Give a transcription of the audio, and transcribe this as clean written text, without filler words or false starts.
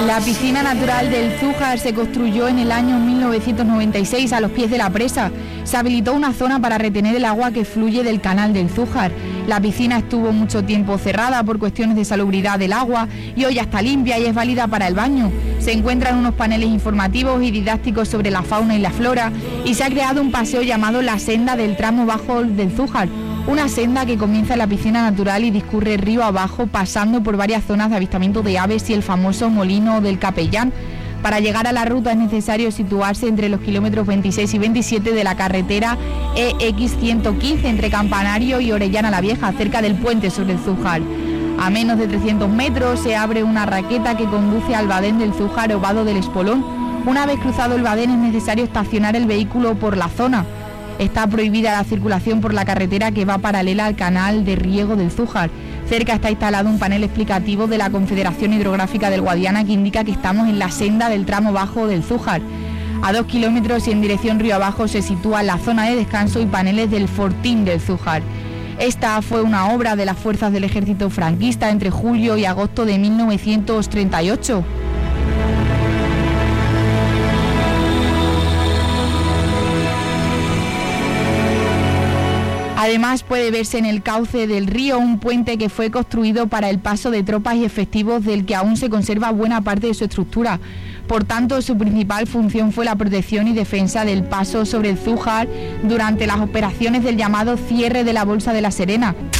La piscina natural del Zújar se construyó en el año 1996 a los pies de la presa. Se habilitó una zona para retener el agua que fluye del canal del Zújar. La piscina estuvo mucho tiempo cerrada por cuestiones de salubridad del agua y hoy ya está limpia y es válida para el baño. Se encuentran unos paneles informativos y didácticos sobre la fauna y la flora y se ha creado un paseo llamado la Senda del Tramo Bajo del Zújar. Una senda que comienza en la piscina natural y discurre río abajo, pasando por varias zonas de avistamiento de aves y el famoso molino del Capellán. Para llegar a la ruta es necesario situarse entre los kilómetros 26 y 27 de la carretera EX115 entre Campanario y Orellana la Vieja, cerca del puente sobre el Zújar. A menos de 300 metros se abre una raqueta que conduce al Badén del Zújar o Vado del Espolón. Una vez cruzado el Badén es necesario estacionar el vehículo por la zona. Está prohibida la circulación por la carretera que va paralela al canal de riego del Zújar. Cerca está instalado un panel explicativo de la Confederación Hidrográfica del Guadiana que indica que estamos en la senda del tramo bajo del Zújar. A 2 kilómetros y en dirección río abajo se sitúa la zona de descanso y paneles del Fortín del Zújar. Esta fue una obra de las fuerzas del ejército franquista entre julio y agosto de 1938. Además puede verse en el cauce del río un puente que fue construido para el paso de tropas y efectivos del que aún se conserva buena parte de su estructura. Por tanto, su principal función fue la protección y defensa del paso sobre el Zújar durante las operaciones del llamado cierre de la Bolsa de la Serena.